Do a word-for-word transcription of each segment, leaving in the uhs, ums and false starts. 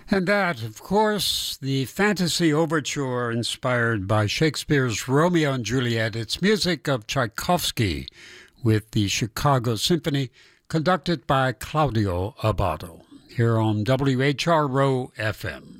And that, of course, the fantasy overture inspired by Shakespeare's Romeo and Juliet. It's music of Tchaikovsky with the Chicago Symphony, conducted by Claudio Abbado, here on W H R O F M.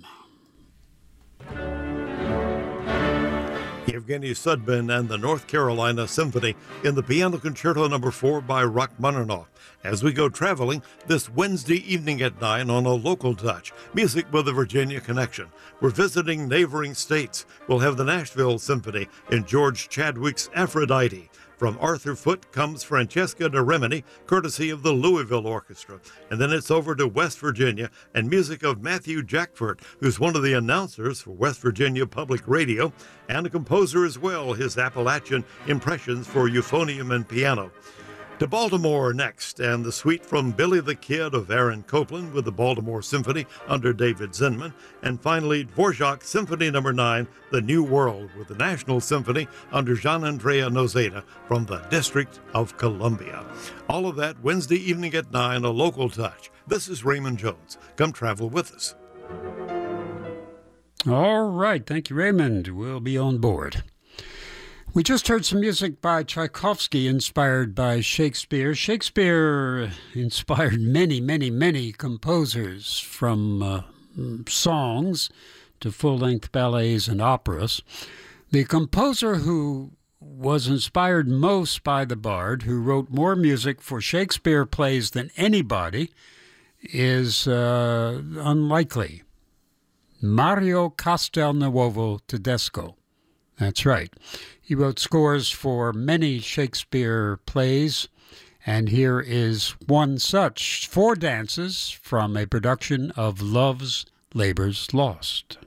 Yevgeny Sudbin and the North Carolina Symphony in the Piano Concerto number four by Rachmaninoff. As we go traveling this Wednesday evening at nine on a local touch, music with a Virginia connection. We're visiting neighboring states. We'll have the Nashville Symphony in George Chadwick's Aphrodite. From Arthur Foote comes Francesca da Rimini, courtesy of the Louisville Orchestra. And then it's over to West Virginia and music of Matthew Jackford, who's one of the announcers for West Virginia Public Radio and a composer as well, his Appalachian impressions for euphonium and piano. To Baltimore next, and the suite from Billy the Kid of Aaron Copland with the Baltimore Symphony under David Zinman. And finally, Dvorak Symphony number nine, The New World, with the National Symphony under Gian-Andrea Nozeda from the District of Columbia. All of that Wednesday evening at nine, a local touch. This is Raymond Jones. Come travel with us. All right. Thank you, Raymond. We'll be on board. We just heard some music by Tchaikovsky inspired by Shakespeare. Shakespeare inspired many, many, many composers, from uh, songs to full-length ballets and operas. The composer who was inspired most by the bard, who wrote more music for Shakespeare plays than anybody, is uh, unlikely. Mario Castelnuovo Tedesco. That's right. He wrote scores for many Shakespeare plays, and here is one such, Four Dances, from a production of Love's Labour's Lost.